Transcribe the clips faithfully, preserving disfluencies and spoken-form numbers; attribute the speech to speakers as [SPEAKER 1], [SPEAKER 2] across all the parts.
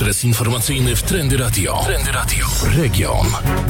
[SPEAKER 1] Ekspres informacyjny w Trendy Radio. Trendy Radio. Region.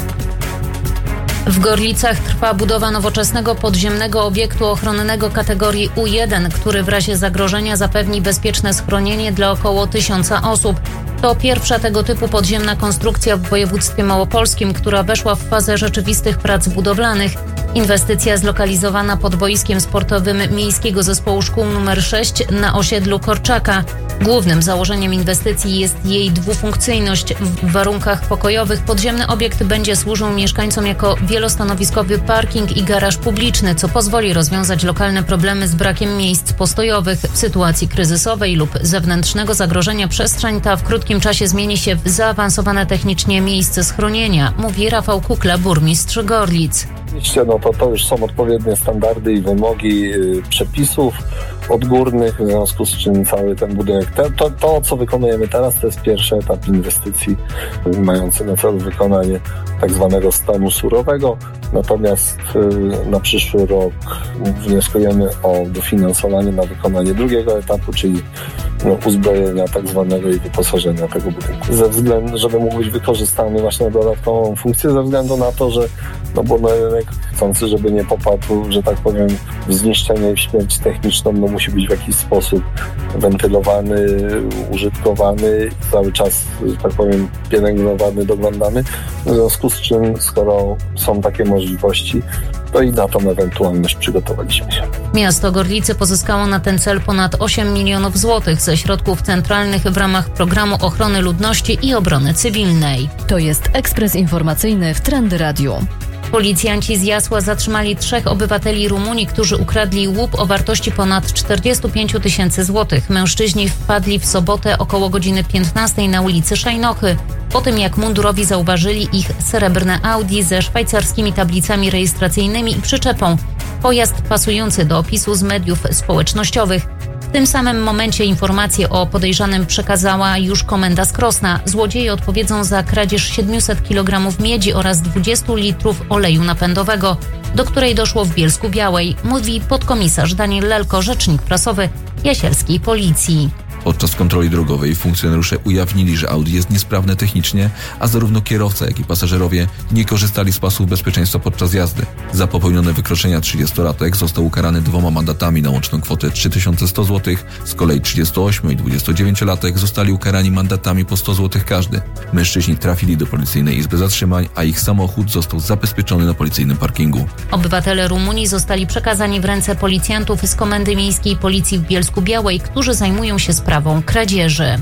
[SPEAKER 2] W Gorlicach trwa budowa nowoczesnego podziemnego obiektu ochronnego kategorii U jeden, który w razie zagrożenia zapewni bezpieczne schronienie dla około tysiąca osób. To pierwsza tego typu podziemna konstrukcja w województwie małopolskim, która weszła w fazę rzeczywistych prac budowlanych. Inwestycja zlokalizowana pod boiskiem sportowym Miejskiego Zespołu Szkół nr sześć na osiedlu Korczaka. Głównym założeniem inwestycji jest jej dwufunkcyjność. W warunkach pokojowych podziemny obiekt będzie służył mieszkańcom jako wielostanowiskowy parking i garaż publiczny, co pozwoli rozwiązać lokalne problemy z brakiem miejsc postojowych. W sytuacji kryzysowej lub zewnętrznego zagrożenia przestrzeń ta w krótkim czasie zmieni się w zaawansowane technicznie miejsce schronienia, mówi Rafał Kukla, burmistrz Gorlic.
[SPEAKER 3] Oczywiście no to, to już są odpowiednie standardy i wymogi yy, przepisów odgórnych, w związku z czym cały ten budynek, to, to, to co wykonujemy teraz, to jest pierwszy etap inwestycji yy, mający na celu wykonanie tak zwanego stanu surowego, natomiast yy, na przyszły rok wnioskujemy o dofinansowanie na wykonanie drugiego etapu, czyli no, uzbrojenia tak zwanego i wyposażenia tego budynku. Ze względu, żeby mógł być wykorzystany właśnie na dodatkową funkcję, ze względu na to, że no bo na rynek chcący, żeby nie popadł, że tak powiem, w zniszczenie i w śmierć techniczną, no musi być w jakiś sposób wentylowany, użytkowany, cały czas, że tak powiem, pielęgnowany, doglądany. W związku z czym, skoro są takie możliwości, to i na tą ewentualność przygotowaliśmy się.
[SPEAKER 2] Miasto Gorlice pozyskało na ten cel ponad osiem milionów złotych ze środków centralnych w ramach Programu Ochrony Ludności i Obrony Cywilnej.
[SPEAKER 4] To jest ekspres informacyjny w Trendy Radio.
[SPEAKER 2] Policjanci z Jasła zatrzymali trzech obywateli Rumunii, którzy ukradli łup o wartości ponad czterdzieści pięć tysięcy złotych. Mężczyźni wpadli w sobotę około godziny piętnastej na ulicy Szajnochy. Po tym jak mundurowi zauważyli ich srebrne Audi ze szwajcarskimi tablicami rejestracyjnymi i przyczepą. Pojazd pasujący do opisu z mediów społecznościowych. W tym samym momencie informację o podejrzanym przekazała już komenda z Krosna. Złodzieje odpowiedzą za kradzież siedemset kilogramów miedzi oraz dwadzieścia litrów oleju napędowego, do której doszło w Bielsku Białej, mówi podkomisarz Daniel Lelko, rzecznik prasowy Jasielskiej Policji.
[SPEAKER 5] Podczas kontroli drogowej funkcjonariusze ujawnili, że Audi jest niesprawne technicznie, a zarówno kierowca, jak i pasażerowie nie korzystali z pasów bezpieczeństwa podczas jazdy. Za popełnione wykroczenia trzydziestolatek został ukarany dwoma mandatami na łączną kwotę trzy tysiące sto złotych, z kolei trzydziestoośmiu i dwudziestodziewięciolatek zostali ukarani mandatami po sto złotych każdy. Mężczyźni trafili do policyjnej izby zatrzymań, a ich samochód został zabezpieczony na policyjnym parkingu.
[SPEAKER 2] Obywatele Rumunii zostali przekazani w ręce policjantów z Komendy Miejskiej Policji w Bielsku Białej, którzy zajmują się sprawą sprawą kradzieży.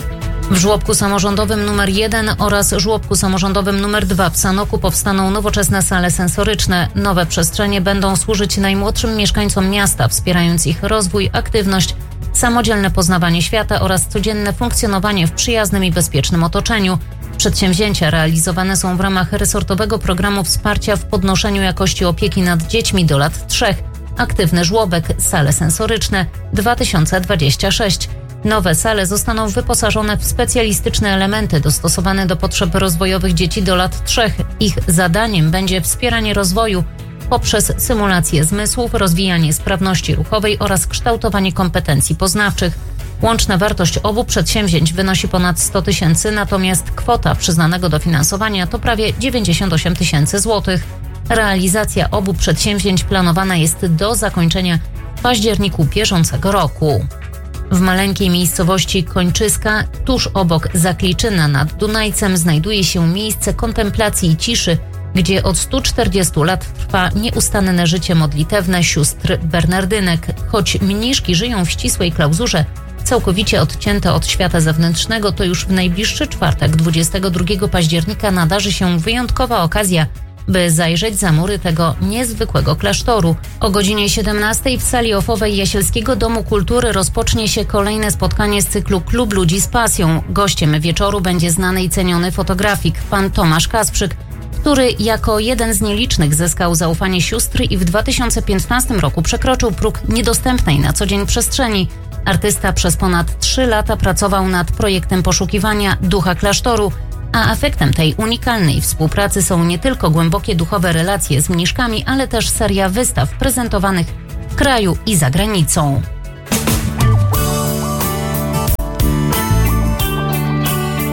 [SPEAKER 2] W żłobku samorządowym numer jeden oraz żłobku samorządowym numer dwa w Sanoku powstaną nowoczesne sale sensoryczne. Nowe przestrzenie będą służyć najmłodszym mieszkańcom miasta, wspierając ich rozwój, aktywność, samodzielne poznawanie świata oraz codzienne funkcjonowanie w przyjaznym i bezpiecznym otoczeniu. Przedsięwzięcia realizowane są w ramach resortowego programu wsparcia w podnoszeniu jakości opieki nad dziećmi do lat trzech. Aktywny żłobek, sale sensoryczne dwa tysiące dwudziesty szósty. Nowe sale zostaną wyposażone w specjalistyczne elementy dostosowane do potrzeb rozwojowych dzieci do lat trzech. Ich zadaniem będzie wspieranie rozwoju poprzez symulację zmysłów, rozwijanie sprawności ruchowej oraz kształtowanie kompetencji poznawczych. Łączna wartość obu przedsięwzięć wynosi ponad sto tysięcy, natomiast kwota przyznanego dofinansowania to prawie dziewięćdziesiąt osiem tysięcy złotych. Realizacja obu przedsięwzięć planowana jest do zakończenia w październiku bieżącego roku. W maleńkiej miejscowości Kończyska, tuż obok Zakliczyna nad Dunajcem, znajduje się miejsce kontemplacji i ciszy, gdzie od stu czterdziestu lat trwa nieustanne życie modlitewne sióstr Bernardynek. Choć mniszki żyją w ścisłej klauzurze, całkowicie odcięte od świata zewnętrznego, to już w najbliższy czwartek, dwudziestego drugiego października, nadarzy się wyjątkowa okazja, by zajrzeć za mury tego niezwykłego klasztoru. O godzinie siedemnastej w sali ofowej Jasielskiego Domu Kultury rozpocznie się kolejne spotkanie z cyklu Klub Ludzi z Pasją. Gościem wieczoru będzie znany i ceniony fotografik pan Tomasz Kasprzyk, który jako jeden z nielicznych zyskał zaufanie sióstr i w dwa tysiące piętnastym roku przekroczył próg niedostępnej na co dzień przestrzeni. Artysta przez ponad trzy lata pracował nad projektem poszukiwania ducha klasztoru, a efektem tej unikalnej współpracy są nie tylko głębokie duchowe relacje z mniszkami, ale też seria wystaw prezentowanych w kraju i za granicą.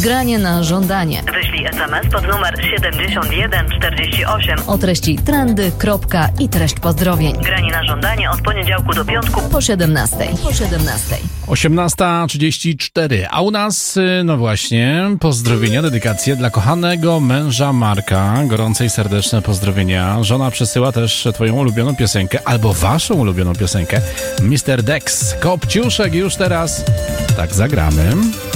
[SPEAKER 4] Granie na żądanie.
[SPEAKER 6] Wyślij es em es pod numer siedemdziesiąt jeden czterdzieści osiem.
[SPEAKER 4] O treści trendy, kropka i treść pozdrowień.
[SPEAKER 6] Granie na żądanie od poniedziałku do piątku
[SPEAKER 4] Po siedemnastej. Po siedemnastej.
[SPEAKER 7] osiemnasta trzydzieści cztery. A u nas, no właśnie, pozdrowienia, dedykacje dla kochanego męża Marka. Gorące i serdeczne pozdrowienia. Żona przesyła też twoją ulubioną piosenkę, albo waszą ulubioną piosenkę. mister Dex, Kopciuszek już teraz. Tak zagramy.